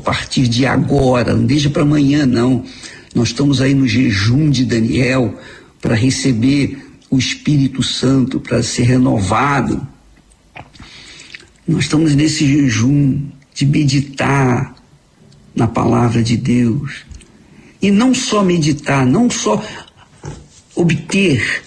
partir de agora, não deixa para amanhã não. Nós estamos aí no jejum de Daniel para receber o Espírito Santo, para ser renovado. Nós estamos nesse jejum de meditar na palavra de Deus. E não só meditar, não só obter,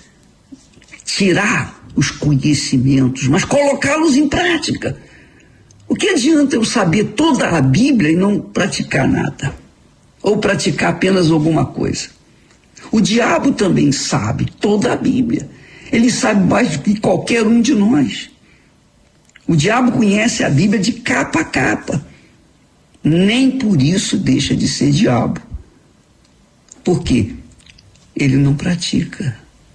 tirar os conhecimentos, mas colocá-los em prática. O que adianta eu saber toda a Bíblia e não praticar nada? Ou praticar apenas alguma coisa? O diabo também sabe toda a Bíblia. Ele sabe mais do que qualquer um de nós. O diabo conhece a Bíblia de capa a capa. Nem por isso deixa de ser diabo. Por quê? Ele não pratica.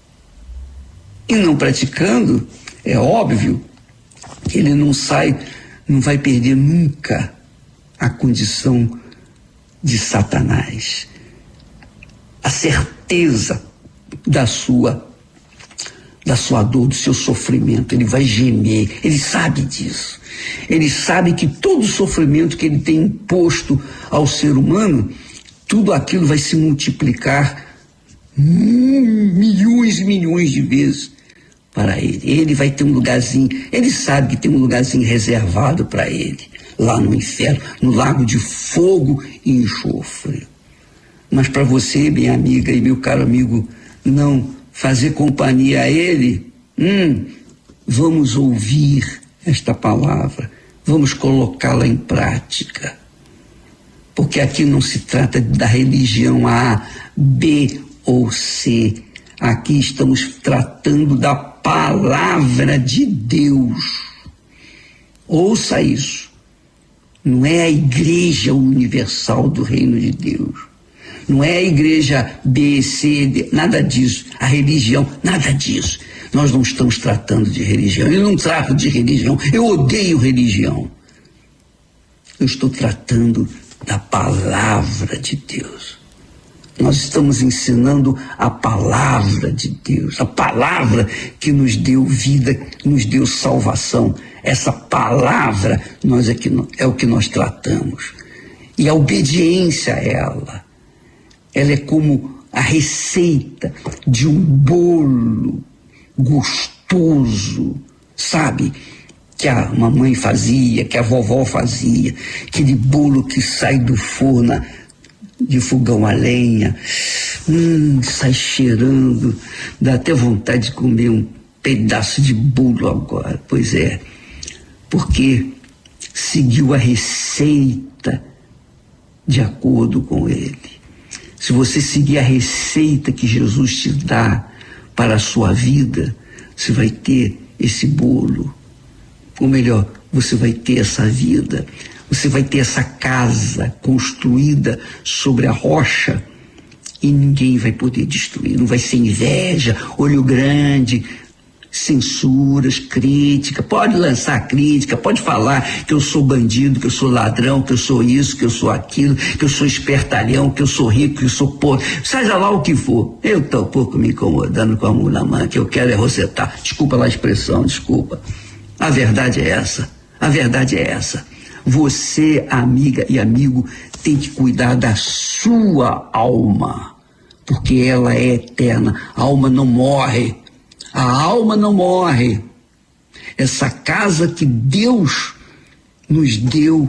E não praticando, é óbvio que ele não vai perder nunca a condição de Satanás. A certeza da sua dor, do seu sofrimento. Ele vai gemer, ele sabe disso. Ele sabe que todo o sofrimento que ele tem imposto ao ser humano, tudo aquilo vai se multiplicar milhões e milhões de vezes para ele. Ele vai ter um lugarzinho, ele sabe que tem um lugarzinho reservado para ele, lá no inferno, no lago de fogo e enxofre. Mas para você, minha amiga e meu caro amigo, não fazer companhia a ele, vamos ouvir esta palavra, vamos colocá-la em prática. Porque aqui não se trata da religião A, B ou C. Aqui estamos tratando da palavra de Deus. Ouça isso. Não é a igreja universal do reino de Deus. Não é a igreja B, C, D, nada disso. A religião, nada disso. Nós não estamos tratando de religião. Eu não trato de religião. Eu odeio religião. Eu estou tratando da palavra de Deus. Nós estamos ensinando a palavra de Deus, a palavra que nos deu vida, nos deu salvação. Essa palavra é o que nós tratamos. E a obediência a ela é como a receita de um bolo gostoso, sabe? Que a mamãe fazia, que a vovó fazia, aquele bolo que sai do forno de fogão a lenha, sai cheirando, dá até vontade de comer um pedaço de bolo agora. Pois é, porque seguiu a receita de acordo com ele. Se você seguir a receita que Jesus te dá para a sua vida, você vai ter esse bolo. Ou melhor, você vai ter essa vida, você vai ter essa casa construída sobre a rocha e ninguém vai poder destruir. Não vai ser inveja, olho grande, censuras, crítica. Pode lançar crítica, pode falar que eu sou bandido, que eu sou ladrão, que eu sou isso, que eu sou aquilo, que eu sou espertalhão, que eu sou rico, que eu sou pobre. Seja lá o que for. Eu estou um pouco me incomodando com a mão na mão, que eu quero é rosetar. Desculpa lá a expressão, desculpa. A verdade é essa. A verdade é essa. Você, amiga e amigo, tem que cuidar da sua alma, porque ela é eterna. A alma não morre. A alma não morre. Essa casa que Deus nos deu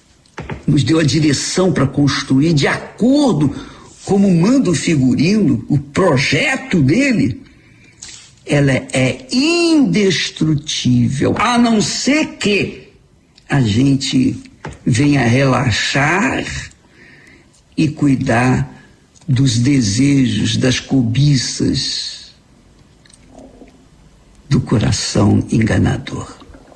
a direção para construir, de acordo como manda o figurino, o projeto dele, ela é indestrutível, a não ser que a gente venha relaxar e cuidar dos desejos, das cobiças do coração enganador.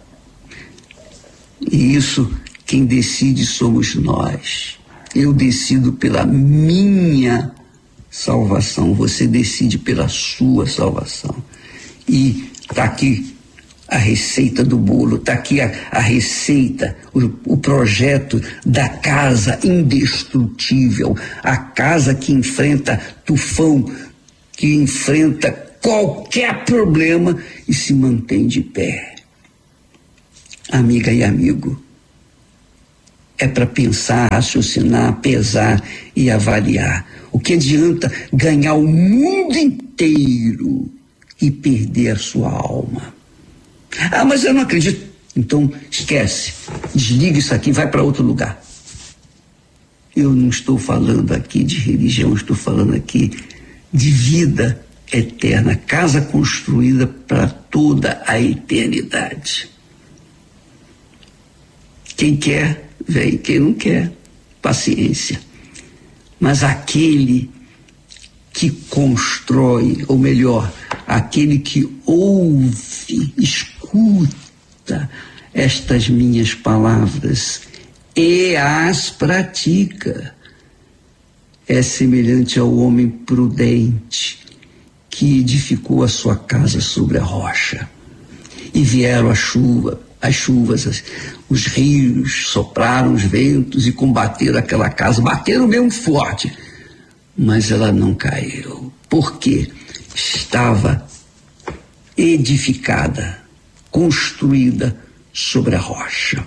E isso, quem decide somos nós. Eu decido pela minha salvação, você decide pela sua salvação. E está aqui a receita do bolo, está aqui a receita, o projeto da casa indestrutível, a casa que enfrenta tufão, que enfrenta qualquer problema e se mantém de pé. Amiga e amigo, é para pensar, raciocinar, pesar e avaliar. O que adianta ganhar o mundo inteiro e perder a sua alma? Ah, mas eu não acredito. Então esquece, desliga isso aqui, vai para outro lugar. Eu não estou falando aqui de religião, estou falando aqui de vida eterna, casa construída para toda a eternidade. Quem quer, vem, quem não quer, paciência. Mas aquele que constrói, ou melhor, aquele que ouve, escuta estas minhas palavras e as pratica, é semelhante ao homem prudente que edificou a sua casa sobre a rocha. E vieram as chuvas, os rios, sopraram os ventos e combateram aquela casa, bateram mesmo forte, mas ela não caiu, porque estava edificada, construída sobre a rocha.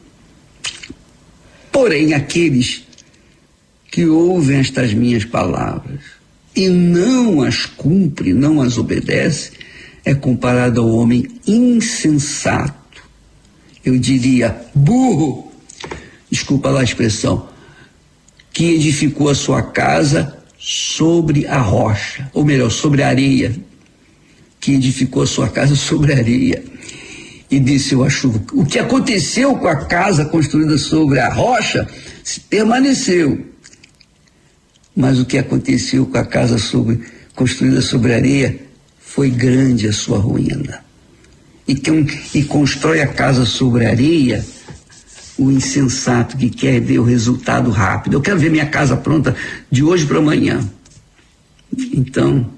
Porém, aqueles que ouvem estas minhas palavras e não as cumprem, não as obedecem, é comparado ao homem insensato. Eu diria burro, desculpa lá a expressão, que edificou a sua casa sobre a rocha, ou melhor, sobre a areia, que edificou a sua casa sobre a areia e desceu a chuva. O que aconteceu com a casa construída sobre a rocha permaneceu, mas o que aconteceu com a casa construída sobre a areia foi grande a sua ruína. E quem constrói a casa sobre a areia, o insensato que quer ver o resultado rápido. Eu quero ver minha casa pronta de hoje para amanhã. Então,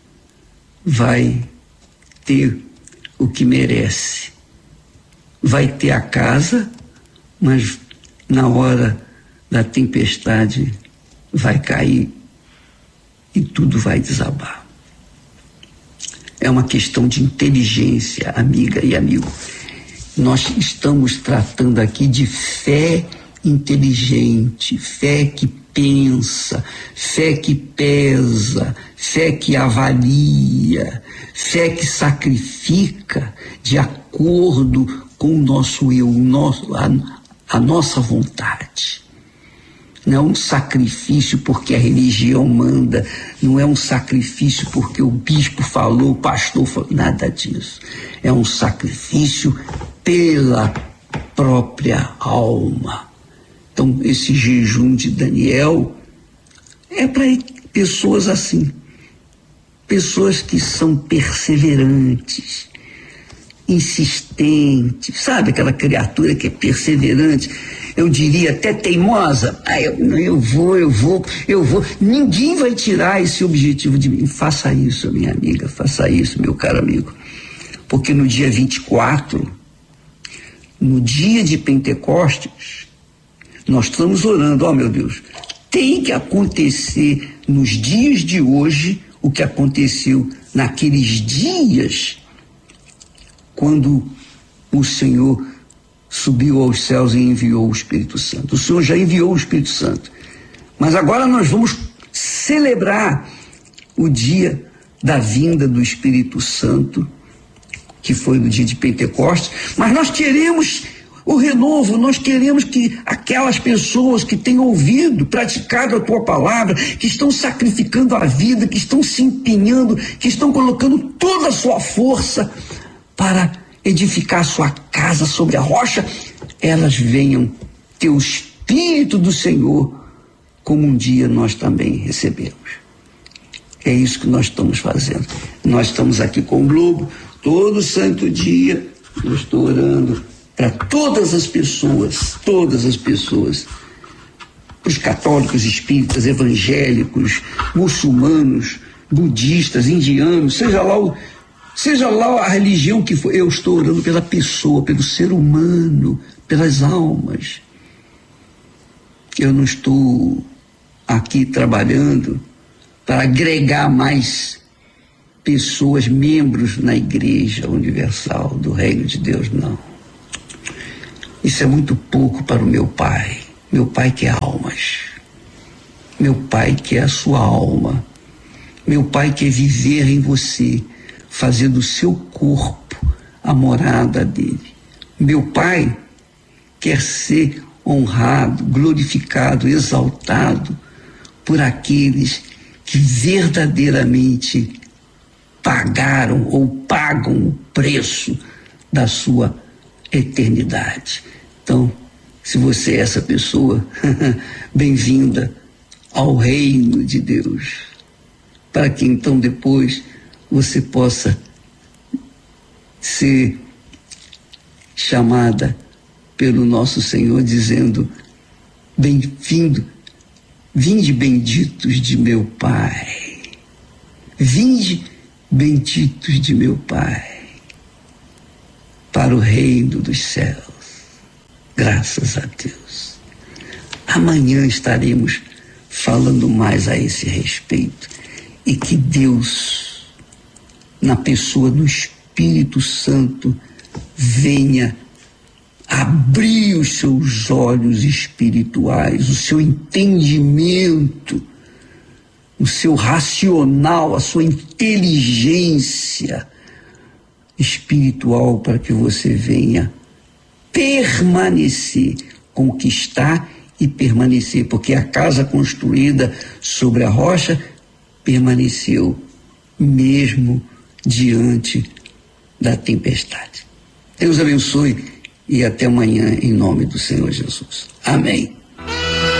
vai ter o que merece. Vai ter a casa, mas na hora da tempestade vai cair e tudo vai desabar. É uma questão de inteligência, amiga e amigo. Nós estamos tratando aqui de fé inteligente, fé que pensa, fé que pesa, fé que avalia, fé que sacrifica de acordo com o nosso eu, a nossa vontade. Não é um sacrifício porque a religião manda, não é um sacrifício porque o bispo falou, o pastor falou, nada disso. É um sacrifício pela própria alma. Então, esse jejum de Daniel é para pessoas assim, pessoas que são perseverantes, insistentes, sabe aquela criatura que é perseverante, eu diria até teimosa. Eu vou. Ninguém vai tirar esse objetivo de mim. Faça isso, minha amiga, faça isso, meu caro amigo. Porque no dia 24, no dia de Pentecostes, nós estamos orando, meu Deus, tem que acontecer nos dias de hoje o que aconteceu naqueles dias quando o Senhor subiu aos céus e enviou o Espírito Santo. O Senhor já enviou o Espírito Santo. Mas agora nós vamos celebrar o dia da vinda do Espírito Santo, que foi no dia de Pentecostes, mas nós queremos o renovo, nós queremos que aquelas pessoas que têm ouvido, praticado a tua palavra, que estão sacrificando a vida, que estão se empenhando, que estão colocando toda a sua força para edificar a sua casa sobre a rocha, elas venham ter o Espírito do Senhor, como um dia nós também recebemos. É isso que nós estamos fazendo. Nós estamos aqui com o Globo, todo santo dia, eu estou orando para todas as pessoas, os católicos, espíritas, evangélicos, muçulmanos, budistas, indianos, seja lá a religião que for, eu estou orando pela pessoa, pelo ser humano, pelas almas. Eu não estou aqui trabalhando para agregar mais pessoas, membros na Igreja Universal do Reino de Deus, não. Isso é muito pouco para o meu Pai. Meu Pai quer almas. Meu Pai quer a sua alma. Meu Pai quer viver em você, fazer do seu corpo a morada dele. Meu Pai quer ser honrado, glorificado, exaltado por aqueles que verdadeiramente pagaram ou pagam o preço da sua eternidade. Então, se você é essa pessoa, bem-vinda ao reino de Deus, para que então depois você possa ser chamada pelo nosso Senhor dizendo: bem-vindo, vinde benditos de meu Pai, vinde benditos de meu Pai, para o reino dos céus. Graças a Deus. Amanhã estaremos falando mais a esse respeito, e que Deus, na pessoa do Espírito Santo, venha abrir os seus olhos espirituais, o seu entendimento, o seu racional, a sua inteligência espiritual, para que você venha permanecer, conquistar e permanecer, porque a casa construída sobre a rocha permaneceu mesmo diante da tempestade. Deus abençoe e até amanhã, em nome do Senhor Jesus. Amém.